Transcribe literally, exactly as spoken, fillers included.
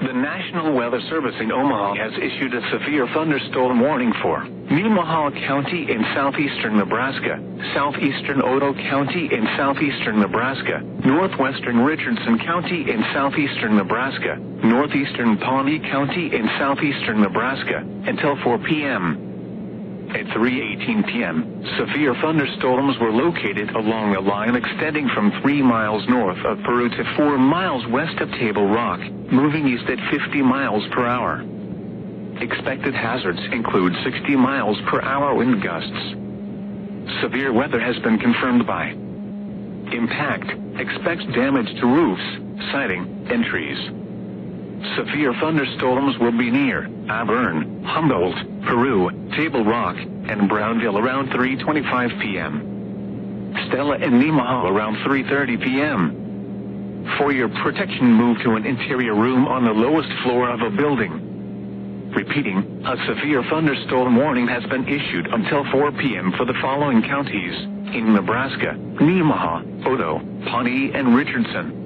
The National Weather Service in Omaha has issued a severe thunderstorm warning for Nemaha County in southeastern Nebraska, southeastern Otoe County in southeastern Nebraska, northwestern Richardson County in southeastern Nebraska, northeastern Pawnee County in southeastern Nebraska, until four p m At three eighteen p m, severe thunderstorms were located along a line extending from three miles north of Peru to four miles west of Table Rock, moving east at fifty miles per hour. Expected hazards include sixty miles per hour wind gusts. Severe weather has been confirmed by impact. Expects damage to roofs, siding, and trees. Severe thunderstorms will be near Auburn, Humboldt, Peru, Table Rock, and Brownville around three twenty-five p m Stella and Nemaha around three thirty p m For your protection, move to an interior room on the lowest floor of a building. Repeating, a severe thunderstorm warning has been issued until four p m for the following counties in Nebraska: Nemaha, Otoe, Pawnee, and Richardson.